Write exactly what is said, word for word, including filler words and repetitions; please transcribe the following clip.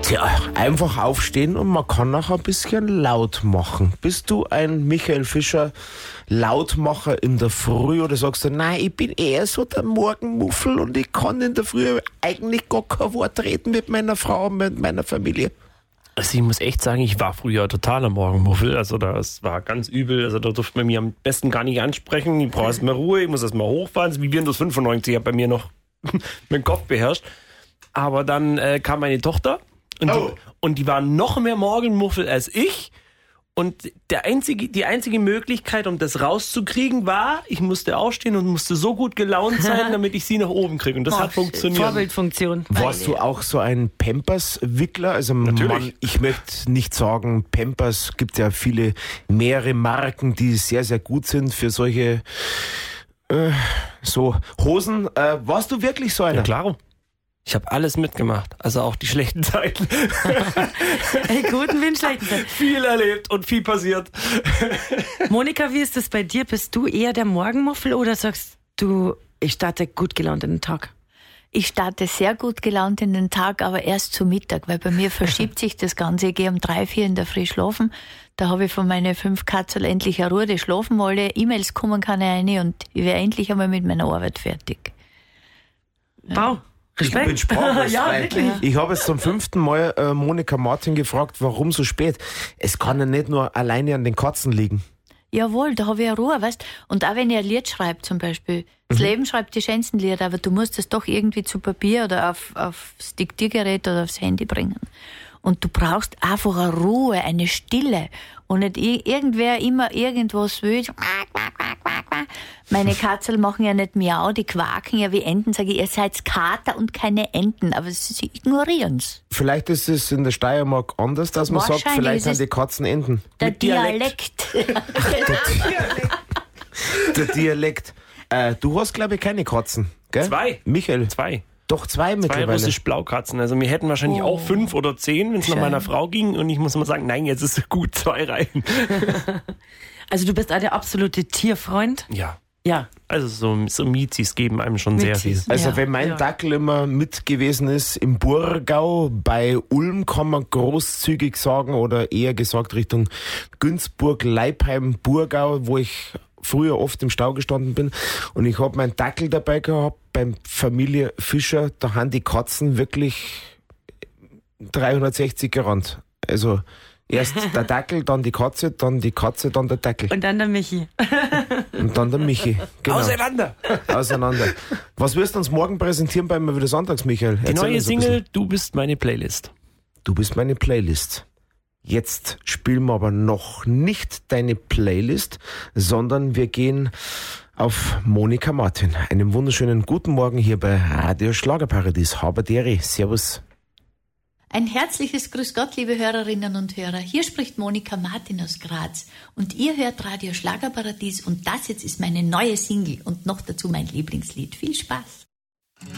Tja, einfach aufstehen und man kann auch ein bisschen laut machen. Bist du ein Michael Fischer Lautmacher in der Früh oder sagst du, nein, ich bin eher so der Morgenmuffel und ich kann in der Früh eigentlich gar kein Wort reden mit meiner Frau und mit meiner Familie? Also ich muss echt sagen, ich war früher totaler Morgenmuffel. Also das war ganz übel. Also da durfte man mich am besten gar nicht ansprechen. Ich brauche erstmal Ruhe, ich muss erstmal hochfahren. Das ist wie Windows fünfundneunzig hat bei mir noch meinen Kopf beherrscht. Aber dann äh, kam meine Tochter und, oh. die, und die war noch mehr Morgenmuffel als ich. Und der einzige, die einzige Möglichkeit, um das rauszukriegen, war, ich musste aufstehen und musste so gut gelaunt sein, damit ich sie nach oben kriege. Und das oh, hat funktioniert. Vorbildfunktion. Warst du auch so ein Pampers-Wickler? Also man, ich möchte nicht sagen, Pampers gibt ja viele, mehrere Marken, die sehr, sehr gut sind für solche äh, so Hosen. Äh, warst du wirklich so einer? Ja, klar. Ich habe alles mitgemacht, also auch die schlechten Zeiten. Die guten wie in schlechten Zeiten. Viel erlebt und viel passiert. Monika, wie ist das bei dir? Bist du eher der Morgenmuffel oder sagst du, ich starte gut gelaunt in den Tag? Ich starte sehr gut gelaunt in den Tag, aber erst zu Mittag, weil bei mir verschiebt sich das Ganze. Ich gehe um drei, vier in der Früh schlafen. Da habe ich von meinen fünf Katzel endlich eine Ruhe, die schlafen alle. E-Mails kommen keine rein und ich wäre endlich einmal mit meiner Arbeit fertig. Wow. Ich bin sprachlos. Ja, wirklich. Ich habe jetzt zum fünften Mal äh, Monika Martin gefragt, warum so spät? Es kann ja nicht nur alleine an den Katzen liegen. Jawohl, da habe ich ja Ruhe, weißt. Und auch wenn ich ein Lied schreibe zum Beispiel. Das mhm. Leben schreibt die schönsten Lieder, aber du musst es doch irgendwie zu Papier oder auf, aufs Diktiergerät oder aufs Handy bringen. Und du brauchst einfach eine Ruhe, eine Stille. Und nicht irgendwer immer irgendwas will. Meine Katzel machen ja nicht miau, die quaken ja wie Enten. Sage ich, ihr seid Kater und keine Enten, aber sie ignorieren-'s. Vielleicht ist es in der Steiermark anders, dass man sagt, vielleicht sind die Katzen Enten. Der Mit Dialekt. Dialekt. Der Dialekt. Äh, du hast, glaube ich, keine Katzen, gell? Zwei. Michael. Zwei. Doch, zwei mittlerweile. Zwei russisch-Blaukatzen. Also wir hätten wahrscheinlich oh. auch fünf oder zehn, wenn es nach meiner Frau ging. Und ich muss mal sagen, nein, jetzt ist es gut, zwei Reihen. Also du bist auch der absolute Tierfreund? Ja. Ja. Also so, so Mizis geben einem schon Mizis. sehr viel. Also ja. wenn mein ja. Dackel immer mit gewesen ist im Burgau, bei Ulm kann man großzügig sagen oder eher gesagt Richtung Günzburg, Leipheim, Burgau, wo ich früher oft im Stau gestanden bin und ich habe meinen Dackel dabei gehabt beim Familie Fischer, da haben die Katzen wirklich dreihundertsechzig gerannt. Also erst der Dackel, dann die Katze, dann die Katze, dann der Dackel. Und dann der Michi. Und dann der Michi. Genau. Auseinander. Auseinander. Was wirst du uns morgen präsentieren bei mir wieder Sonntags, Michael? Die Erzähl neue Single, Du bist meine Playlist. Du bist meine Playlist. Jetzt spielen wir aber noch nicht deine Playlist, sondern wir gehen auf Monika Martin. Einen wunderschönen guten Morgen hier bei Radio Schlagerparadies. Haberdere. Servus. Ein herzliches Grüß Gott, liebe Hörerinnen und Hörer. Hier spricht Monika Martin aus Graz. Und ihr hört Radio Schlagerparadies und das jetzt ist meine neue Single und noch dazu mein Lieblingslied. Viel Spaß.